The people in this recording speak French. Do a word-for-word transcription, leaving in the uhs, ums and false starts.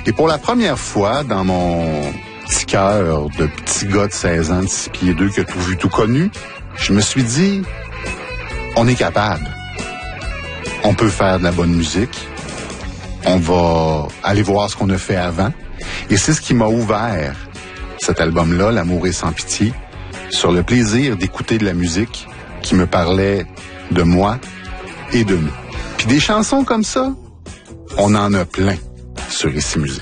Et pour la première fois, dans mon petit cœur de petit gars de seize ans, de six pieds deux, qui a tout vu, tout connu, je me suis dit, on est capable. On peut faire de la bonne musique. On va aller voir ce qu'on a fait avant. Et c'est ce qui m'a ouvert cet album-là, L'amour est sans pitié, sur le plaisir d'écouter de la musique qui me parlait de moi et de nous. Puis des chansons comme ça, on en a plein sur Ici Musique.